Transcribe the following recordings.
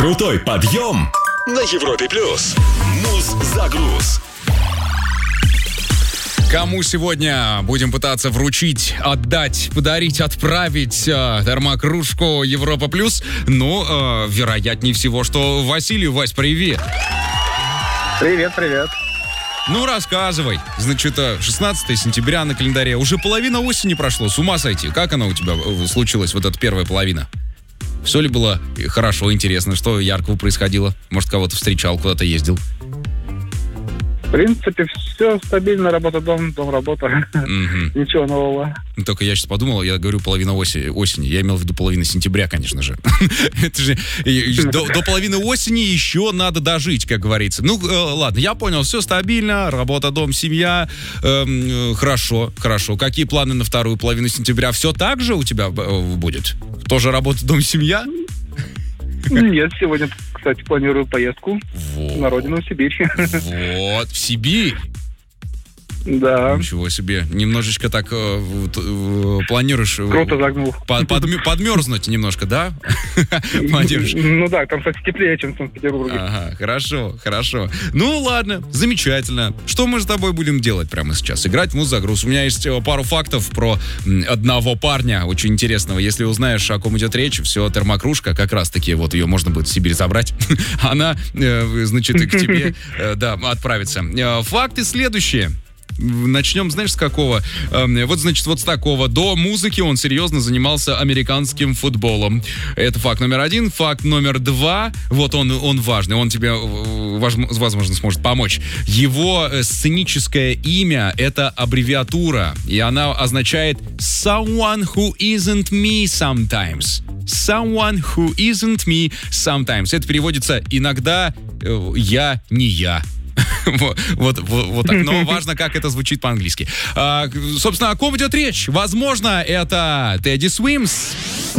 Крутой подъем на Европе+. Муз-загруз. Кому сегодня будем пытаться вручить, отдать, подарить, отправить термокружку Европа+? Ну, вероятнее всего, что Василию. Вась, привет. Привет. Ну, рассказывай. Значит, 16 сентября на календаре. Уже половина осени прошло. С ума сойти. Как она у тебя случилась, вот эта первая половина? Все ли было хорошо, интересно? Что яркого происходило? Может, кого-то встречал, куда-то ездил? В принципе, все стабильно. Работа, дом, работа. Ничего нового. Только я сейчас подумал, я говорю половина осени. Я имел в виду половину сентября, конечно же. Это же до половины осени еще надо дожить, как говорится. Ну, ладно, я понял, все стабильно. Работа, дом, семья. Хорошо. Какие планы на вторую половину сентября? Все так же у тебя будет? Тоже работа, дом, семья? Нет, сегодня, кстати, планирую поездку на родину, в Сибирь. Вот, в Сибирь? Да. Ничего себе. Немножечко так планируешь... Круто загнул. Подмерзнуть немножко, да? Планируешь? Ну да, там, кстати, теплее, чем в Санкт-Петербурге. Ага, хорошо. Ну, ладно, замечательно. Что мы с тобой будем делать прямо сейчас? Играть в муз-загруз. У меня есть пару фактов про одного парня, очень интересного. Если узнаешь, о ком идет речь, все, термокружка, как раз-таки, вот ее можно будет в Сибирь забрать. Она, значит, к тебе, да, отправится. Факты следующие. Начнем, знаешь, с какого? Вот с такого. До музыки он серьезно занимался американским футболом. Это факт номер один. Факт номер два. Вот он важный. Он тебе, возможно, сможет помочь. Его сценическое имя — это аббревиатура. И она означает «someone who isn't me sometimes». Someone who isn't me sometimes. Это переводится «иногда я не я». Вот так. Но важно, как это звучит по-английски. Собственно, о ком идет речь? Возможно, это Teddy Swims.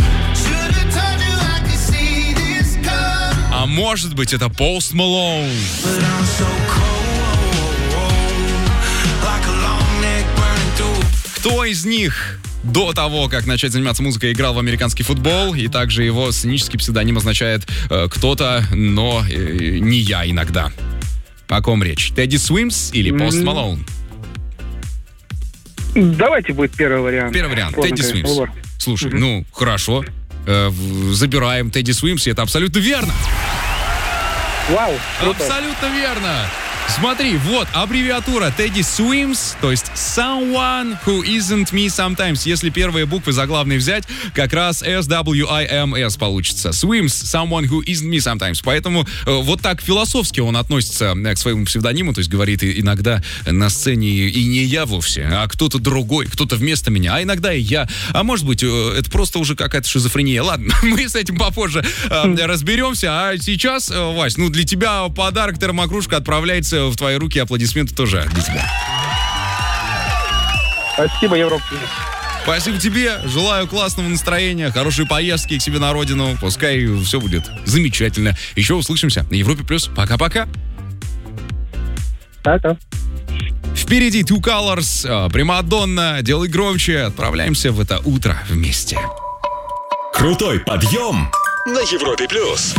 А может быть, это Post Malone. Кто из них до того, как начать заниматься музыкой, играл в американский футбол, и также его сценический псевдоним означает «кто-то, но не я иногда». О ком речь? Teddy Swims или Post Malone? Давайте будет первый вариант. Teddy Swims. Слушай, ну, хорошо. Забираем Teddy Swims, и это абсолютно верно. Вау, круто. Абсолютно верно. Смотри, вот, аббревиатура Teddy Swims, то есть someone who isn't me sometimes. Если первые буквы заглавные взять, как раз S-W-I-M-S получится. Swims, someone who isn't me sometimes. Поэтому вот так философски он относится к своему псевдониму, то есть говорит иногда на сцене и не я вовсе, а кто-то другой, кто-то вместо меня, а иногда и я. А может быть, это просто уже какая-то шизофрения. Ладно, мы с этим попозже разберемся. А сейчас, Вась, ну для тебя подарок, термокружка отправляется в твои руки, аплодисменты тоже для тебя. Спасибо, Европа. Спасибо тебе, желаю классного настроения, хорошей поездки к себе на родину, пускай все будет замечательно. Еще услышимся на Европе+. Пока-пока. Пока. Впереди Two Colors, Примадонна, делай громче, отправляемся в это утро вместе. Крутой подъем на Европе+.